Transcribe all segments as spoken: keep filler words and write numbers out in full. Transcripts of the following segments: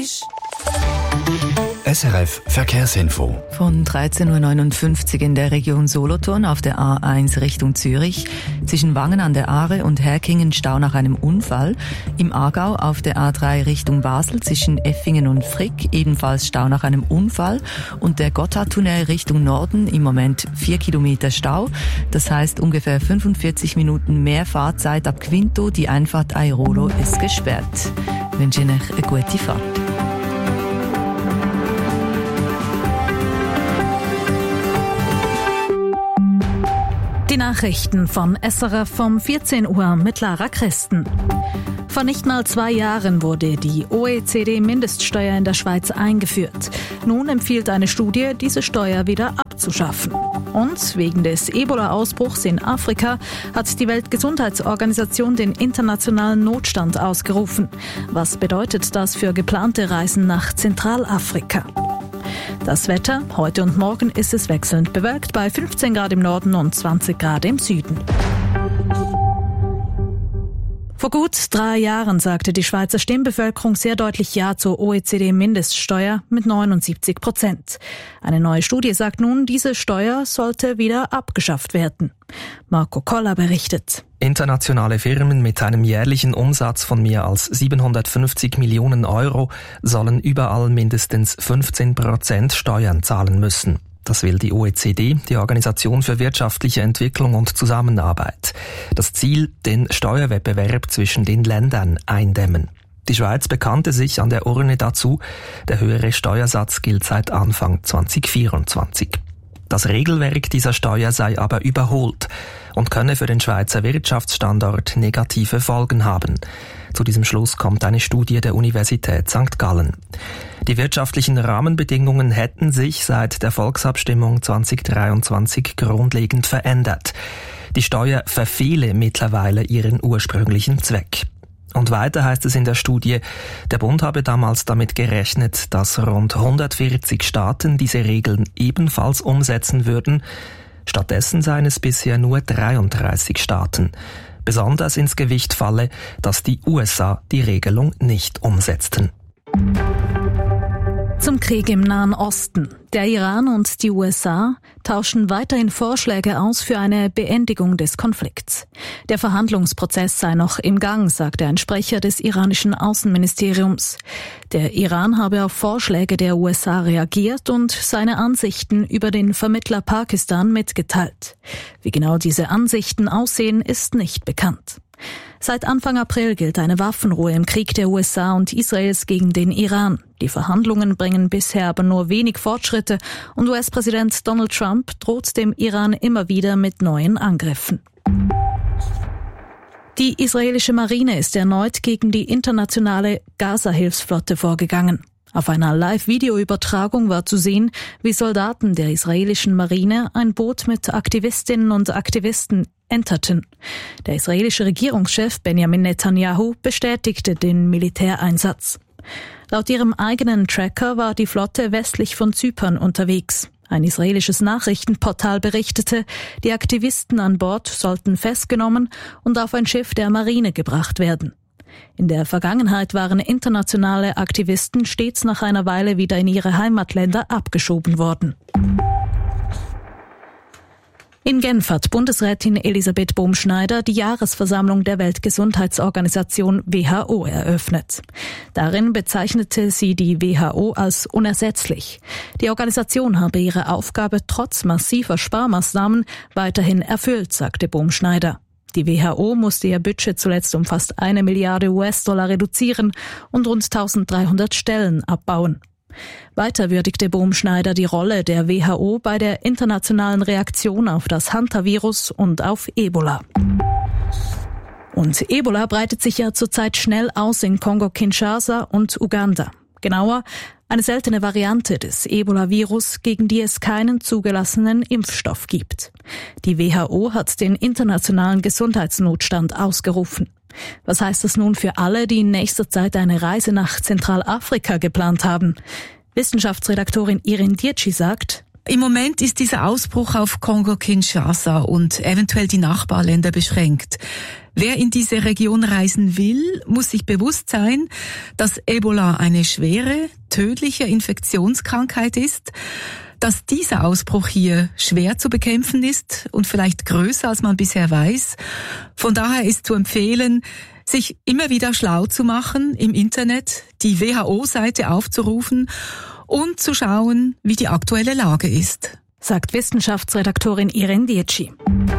S R F Verkehrsinfo. Von dreizehn Uhr neunundfünfzig in der Region Solothurn auf der A eins Richtung Zürich. Zwischen Wangen an der Aare und Herkingen Stau nach einem Unfall. Im Aargau auf der A drei Richtung Basel zwischen Effingen und Frick ebenfalls Stau nach einem Unfall. Und der Gotthardtunnel Richtung Norden im Moment vier Kilometer Stau. Das heißt ungefähr fünfundvierzig Minuten mehr Fahrzeit ab Quinto. Die Einfahrt Airolo ist gesperrt. Ich wünsche Ihnen eine gute Fahrt. Die Nachrichten von S R F vom vierzehn Uhr mit Lara Christen. Vor nicht mal zwei Jahren wurde die O E C D-Mindeststeuer in der Schweiz eingeführt. Nun empfiehlt eine Studie, diese Steuer wieder abzuschaffen. Und wegen des Ebola-Ausbruchs in Afrika hat die Weltgesundheitsorganisation den internationalen Notstand ausgerufen. Was bedeutet das für geplante Reisen nach Zentralafrika? Das Wetter, heute und morgen ist es wechselnd bewölkt bei fünfzehn Grad im Norden und zwanzig Grad im Süden. Vor gut drei Jahren sagte die Schweizer Stimmbevölkerung sehr deutlich Ja zur O E C D-Mindeststeuer mit neunundsiebzig Prozent. Eine neue Studie sagt nun, diese Steuer sollte wieder abgeschafft werden. Marco Koller berichtet. Internationale Firmen mit einem jährlichen Umsatz von mehr als siebenhundertfünfzig Millionen Euro sollen überall mindestens fünfzehn Prozent Steuern zahlen müssen. Das will die O E C D, die Organisation für wirtschaftliche Entwicklung und Zusammenarbeit. Das Ziel, den Steuerwettbewerb zwischen den Ländern eindämmen. Die Schweiz bekannte sich an der Urne dazu. Der höhere Steuersatz gilt seit Anfang zwanzig vierundzwanzig. Das Regelwerk dieser Steuer sei aber überholt und könne für den Schweizer Wirtschaftsstandort negative Folgen haben. Zu diesem Schluss kommt eine Studie der Universität Sankt Gallen. Die wirtschaftlichen Rahmenbedingungen hätten sich seit der Volksabstimmung zwanzig dreiundzwanzig grundlegend verändert. Die Steuer verfehle mittlerweile ihren ursprünglichen Zweck. Und weiter heißt es in der Studie, der Bund habe damals damit gerechnet, dass rund hundertvierzig Staaten diese Regeln ebenfalls umsetzen würden. Stattdessen seien es bisher nur dreiunddreißig Staaten. Besonders ins Gewicht falle, dass die U S A die Regelung nicht umsetzten. Zum Krieg im Nahen Osten. Der Iran und die U S A tauschen weiterhin Vorschläge aus für eine Beendigung des Konflikts. Der Verhandlungsprozess sei noch im Gang, sagte ein Sprecher des iranischen Außenministeriums. Der Iran habe auf Vorschläge der U S A reagiert und seine Ansichten über den Vermittler Pakistan mitgeteilt. Wie genau diese Ansichten aussehen, ist nicht bekannt. Seit Anfang April gilt eine Waffenruhe im Krieg der U S A und Israels gegen den Iran. Die Verhandlungen bringen bisher aber nur wenig Fortschritte und U S-Präsident Donald Trump droht dem Iran immer wieder mit neuen Angriffen. Die israelische Marine ist erneut gegen die internationale Gaza-Hilfsflotte vorgegangen. Auf einer Live-Video-Übertragung war zu sehen, wie Soldaten der israelischen Marine ein Boot mit Aktivistinnen und Aktivisten enterten. Der israelische Regierungschef Benjamin Netanyahu bestätigte den Militäreinsatz. Laut ihrem eigenen Tracker war die Flotte westlich von Zypern unterwegs. Ein israelisches Nachrichtenportal berichtete, die Aktivisten an Bord sollten festgenommen und auf ein Schiff der Marine gebracht werden. In der Vergangenheit waren internationale Aktivisten stets nach einer Weile wieder in ihre Heimatländer abgeschoben worden. In Genf hat Bundesrätin Elisabeth Bohm-Schneider die Jahresversammlung der Weltgesundheitsorganisation W H O eröffnet. Darin bezeichnete sie die W H O als unersetzlich. Die Organisation habe ihre Aufgabe trotz massiver Sparmaßnahmen weiterhin erfüllt, sagte Bohm-Schneider. Die W H O musste ihr Budget zuletzt um fast eine Milliarde U S-Dollar reduzieren und rund eintausenddreihundert Stellen abbauen. Weiter würdigte Bohm-Schneider die Rolle der W H O bei der internationalen Reaktion auf das Hantavirus und auf Ebola. Und Ebola breitet sich ja zurzeit schnell aus in Kongo-Kinshasa und Uganda. Genauer, eine seltene Variante des Ebola-Virus, gegen die es keinen zugelassenen Impfstoff gibt. Die W H O hat den internationalen Gesundheitsnotstand ausgerufen. Was heißt das nun für alle, die in nächster Zeit eine Reise nach Zentralafrika geplant haben? Wissenschaftsredaktorin Irin Dietschi sagt, im Moment ist dieser Ausbruch auf Kongo-Kinshasa und eventuell die Nachbarländer beschränkt. Wer in diese Region reisen will, muss sich bewusst sein, dass Ebola eine schwere, tödliche Infektionskrankheit ist, dass dieser Ausbruch hier schwer zu bekämpfen ist und vielleicht größer, als man bisher weiß. Von daher ist zu empfehlen, sich immer wieder schlau zu machen im Internet, die W H O-Seite aufzurufen und zu schauen, wie die aktuelle Lage ist. Sagt Wissenschaftsredaktorin Irene Dietschi.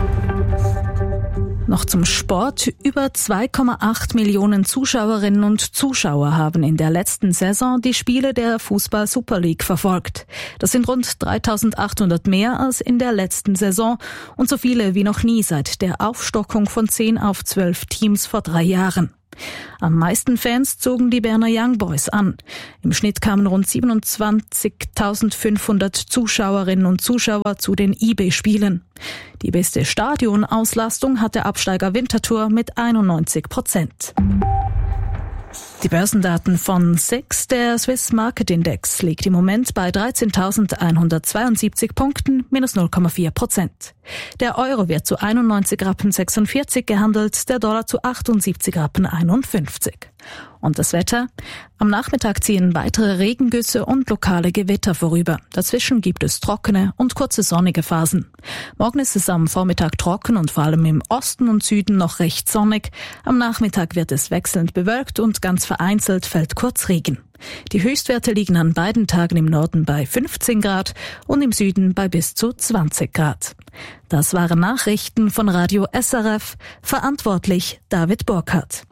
Noch zum Sport. Über zwei Komma acht Millionen Zuschauerinnen und Zuschauer haben in der letzten Saison die Spiele der Fußball-Super League verfolgt. Das sind rund dreitausendachthundert mehr als in der letzten Saison und so viele wie noch nie seit der Aufstockung von zehn auf zwölf Teams vor drei Jahren. Am meisten Fans zogen die Berner Young Boys an. Im Schnitt kamen rund siebenundzwanzigtausendfünfhundert Zuschauerinnen und Zuschauer zu den I B-Spielen. Die beste Stadionauslastung hat der Absteiger Winterthur mit einundneunzig Prozent. Die Börsendaten von S I X, der Swiss Market Index, liegt im Moment bei dreizehntausendeinhundertzweiundsiebzig Punkten, minus null Komma vier Prozent. Der Euro wird zu einundneunzig Rappen sechsundvierzig gehandelt, der Dollar zu achtundsiebzig Rappen einundfünfzig. Und das Wetter? Am Nachmittag ziehen weitere Regengüsse und lokale Gewitter vorüber. Dazwischen gibt es trockene und kurze sonnige Phasen. Morgen ist es am Vormittag trocken und vor allem im Osten und Süden noch recht sonnig. Am Nachmittag wird es wechselnd bewölkt und ganz vereinzelt fällt kurz Regen. Die Höchstwerte liegen an beiden Tagen im Norden bei fünfzehn Grad und im Süden bei bis zu zwanzig Grad. Das waren Nachrichten von Radio S R F, verantwortlich David Burkhardt.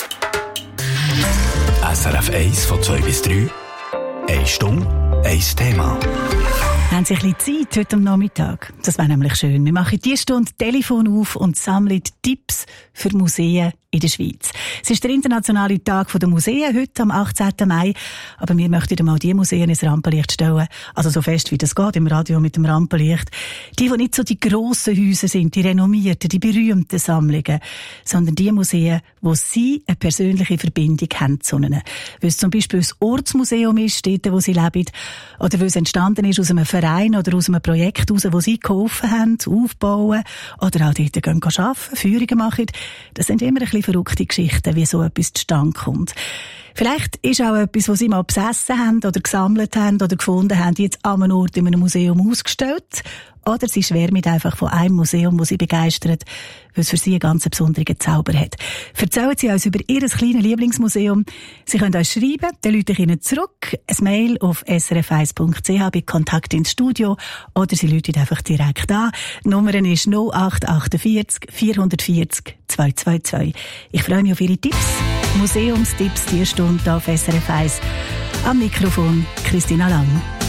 S R F eins von zwei bis drei. Eine Stunde, ein Thema. Haben Sie ein bisschen Zeit heute am Nachmittag? Das wäre nämlich schön. Wir machen diese Stunde Telefon auf und sammeln Tipps für Museen in der Schweiz. Es ist der internationale Tag der Museen, heute am achtzehnten Mai. Aber wir möchten mal die Museen ins Rampenlicht stellen. Also so fest, wie das geht im Radio mit dem Rampenlicht. Die, die nicht so die grossen Häuser sind, die renommierten, die berühmten Sammlungen, sondern die Museen, wo Sie eine persönliche Verbindung haben zu ihnen. Weil es zum Beispiel das Ortsmuseum ist, dort, wo Sie leben, oder weil es entstanden ist aus einem Verein oder aus einem Projekt heraus, wo Sie geholfen haben, aufbauen, oder auch dort gehen arbeiten, Führungen machen. Das sind immer ein bisschen verrückte Geschichten, wie so etwas zustande kommt. Vielleicht ist auch etwas, was Sie mal besessen haben oder gesammelt haben oder gefunden haben, jetzt an einem Ort in einem Museum ausgestellt. Oder Sie schwärmen einfach von einem Museum, das Sie begeistert, weil es für Sie einen ganz besonderen Zauber hat. Erzählen Sie uns über Ihr kleines Lieblingsmuseum. Sie können uns schreiben, dann rufe ich Ihnen zurück, ein Mail auf s r f eins punkt c h bei Kontakt ins Studio oder Sie rufen einfach direkt an. Die Nummer ist null acht vier acht vier vier null zwei zwei zwei. Ich freue mich auf Ihre Tipps. Museumstipps, die Stunde auf S R F eins. Am Mikrofon Christina Lang.